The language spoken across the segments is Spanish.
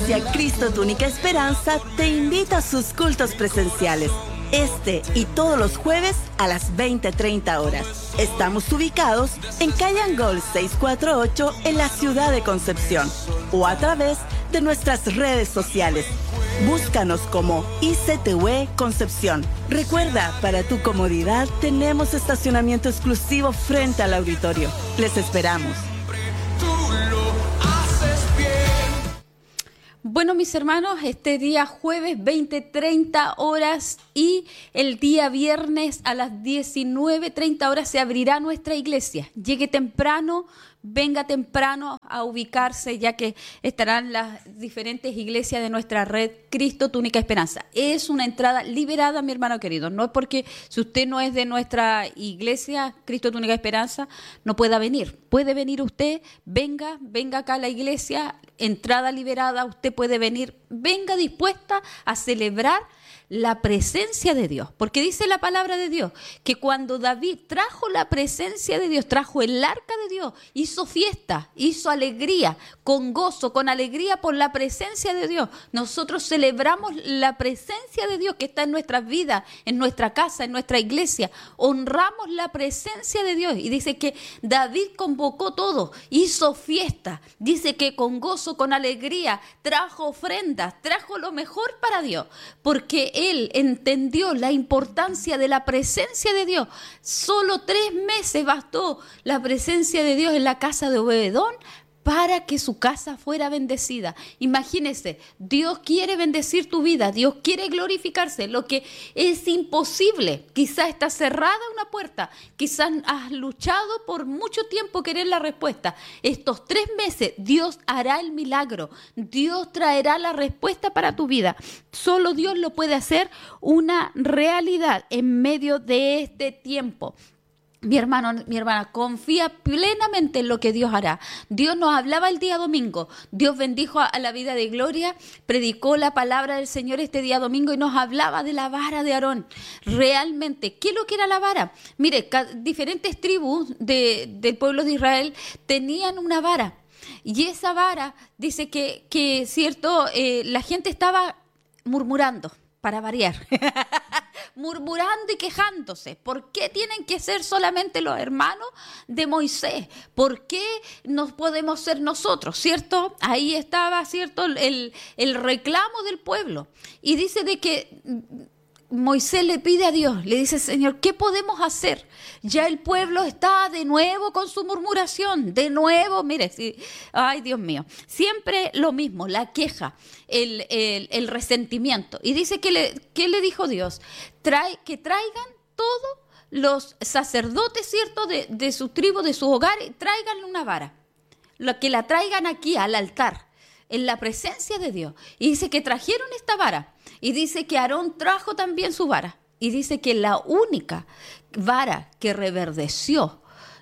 Iglesia Cristo Tu Única Esperanza te invita a sus cultos presenciales. Este y todos los jueves a las 20:30 horas. Estamos ubicados en calle Angol 648 en la ciudad de Concepción o a través de nuestras redes sociales. Búscanos como ICTV Concepción. Recuerda, para tu comodidad tenemos estacionamiento exclusivo frente al auditorio. Les esperamos. Bueno, mis hermanos, este día jueves 20:30 horas y el día viernes a las 19:30 horas se abrirá nuestra iglesia. Llegue temprano, venga temprano a ubicarse, ya que estarán las diferentes iglesias de nuestra red Cristo Tu Única Esperanza. Es una entrada liberada, mi hermano querido. No es porque si usted no es de nuestra iglesia Cristo Tu Única Esperanza, no pueda venir. Puede venir usted, venga acá a la iglesia, entrada liberada, usted puede venir, venga dispuesta a celebrar la presencia de Dios, porque dice la palabra de Dios que cuando David trajo la presencia de Dios, trajo el arca de Dios, hizo fiesta, hizo alegría, con gozo, con alegría por la presencia de Dios. Nosotros celebramos la presencia de Dios que está en nuestras vidas, en nuestra casa, en nuestra iglesia. Honramos la presencia de Dios y dice que David convocó todo, hizo fiesta, dice que con gozo, con alegría, trajo ofrendas, trajo lo mejor para Dios, porque él entendió la importancia de la presencia de Dios. Solo 3 meses bastó la presencia de Dios en la casa de Obededón para que su casa fuera bendecida. Imagínese, Dios quiere bendecir tu vida, Dios quiere glorificarse, lo que es imposible. Quizás está cerrada una puerta, quizás has luchado por mucho tiempo querer la respuesta. Estos 3 meses Dios hará el milagro, Dios traerá la respuesta para tu vida. Solo Dios lo puede hacer una realidad en medio de este tiempo. Mi hermano, mi hermana, confía plenamente en lo que Dios hará. Dios nos hablaba el día domingo. Dios bendijo a la vida de Gloria, predicó la palabra del Señor este día domingo y nos hablaba de la vara de Aarón. Realmente, ¿qué es lo que era la vara? Mire, diferentes tribus del pueblo de Israel tenían una vara. Y esa vara dice que cierto, la gente estaba murmurando, para variar. Murmurando y quejándose. ¿Por qué tienen que ser solamente los hermanos de Moisés? ¿Por qué no podemos ser nosotros? ¿Cierto? Ahí estaba, ¿cierto? El reclamo del pueblo. Y dice de que Moisés le pide a Dios, le dice: Señor, ¿qué podemos hacer? Ya el pueblo está de nuevo con su murmuración, de nuevo, mire, sí, ay Dios mío, siempre lo mismo, la queja, el resentimiento. Y dice que le dijo Dios: que traigan todos los sacerdotes, ¿cierto?, de su tribu, de sus hogares, tráiganle una vara, que la traigan aquí al altar, en la presencia de Dios. Y dice que trajeron esta vara. Y dice que Aarón trajo también su vara. Y dice que la única vara que reverdeció,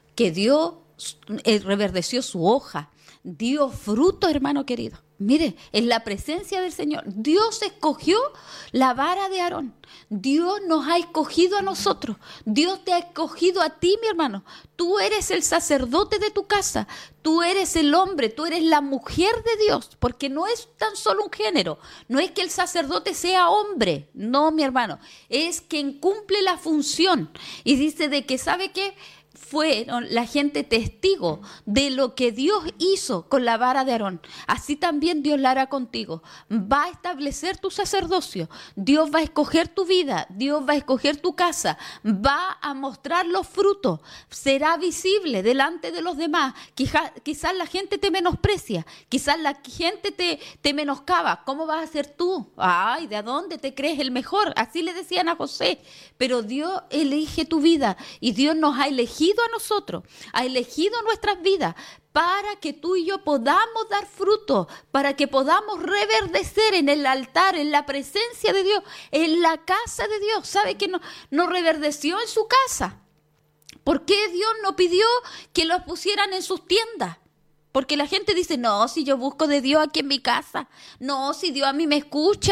reverdeció su hoja, dio fruto, hermano querido. Mire, en la presencia del Señor, Dios escogió la vara de Aarón. Dios nos ha escogido a nosotros. Dios te ha escogido a ti, mi hermano. Tú eres el sacerdote de tu casa. Tú eres el hombre, tú eres la mujer de Dios. Porque no es tan solo un género. No es que el sacerdote sea hombre. No, mi hermano. Es quien cumple la función. Y dice de que, ¿sabe qué? Fueron la gente testigo de lo que Dios hizo con la vara de Aarón. Así también Dios la hará contigo. Va a establecer tu sacerdocio. Dios va a escoger tu vida. Dios va a escoger tu casa. Va a mostrar los frutos. Será visible delante de los demás. Quizás la gente te menosprecia. Quizás la gente te menoscaba. ¿Cómo vas a ser tú? Ay, ¿de dónde te crees el mejor? Así le decían a José. Pero Dios elige tu vida y Dios nos ha elegido a nosotros, ha elegido nuestras vidas para que tú y yo podamos dar fruto, para que podamos reverdecer en el altar, en la presencia de Dios, en la casa de Dios. ¿Sabe que no reverdeció en su casa? ¿Por qué Dios no pidió que los pusieran en sus tiendas? Porque la gente dice: no, si yo busco de Dios aquí en mi casa, no, si Dios a mí me escucha.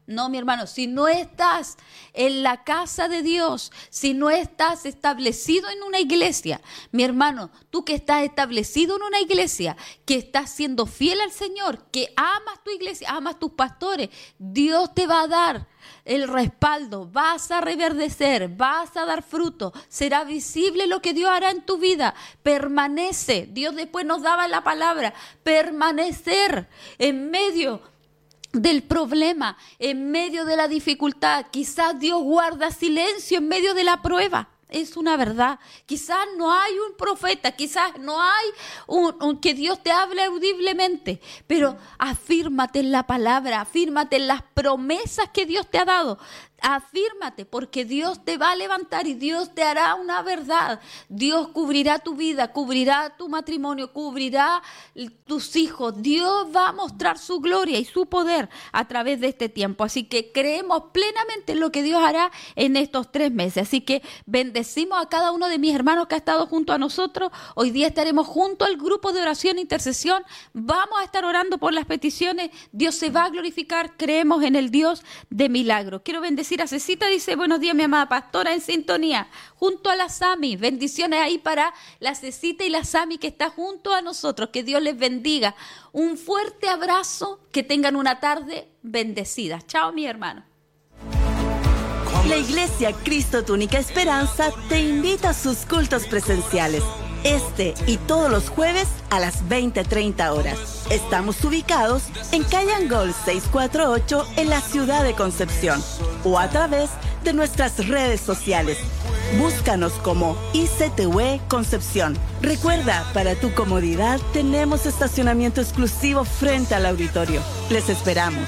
No, mi hermano, si no estás en la casa de Dios, si no estás establecido en una iglesia, mi hermano, tú que estás establecido en una iglesia, que estás siendo fiel al Señor, que amas tu iglesia, amas tus pastores, Dios te va a dar el respaldo, vas a reverdecer, vas a dar fruto, será visible lo que Dios hará en tu vida. Permanece, Dios después nos daba la palabra, permanecer en medio del problema, en medio de la dificultad. Quizás Dios guarda silencio en medio de la prueba. Es una verdad. Quizás no hay un profeta, quizás no hay que Dios te hable audiblemente, pero afírmate en la palabra, afírmate en las promesas que Dios te ha dado. Afírmate, porque Dios te va a levantar y Dios te hará una verdad. Dios cubrirá tu vida, cubrirá tu matrimonio, cubrirá tus hijos. Dios va a mostrar su gloria y su poder a través de este tiempo. Así que creemos plenamente en lo que Dios hará en estos 3 meses. Así que bendecimos a cada uno de mis hermanos que ha estado junto a nosotros. Hoy día estaremos junto al grupo de oración e intercesión. Vamos a estar orando por las peticiones. Dios se va a glorificar. Creemos en el Dios de milagros. Quiero bendecir a Cecita, dice: buenos días, mi amada pastora, en sintonía, junto a la Sami. Bendiciones ahí para la Cecita y la Sami que está junto a nosotros. Que Dios les bendiga. Un fuerte abrazo, que tengan una tarde bendecida. Chao, mi hermano. La Iglesia Cristo, tu única esperanza, te invita a sus cultos presenciales. Este y todos los jueves a las 20:30 horas. Estamos ubicados en calle Angol 648 en la ciudad de Concepción, o a través de nuestras redes sociales. Búscanos como ICTV Concepción. Recuerda, para tu comodidad tenemos estacionamiento exclusivo frente al auditorio. Les esperamos.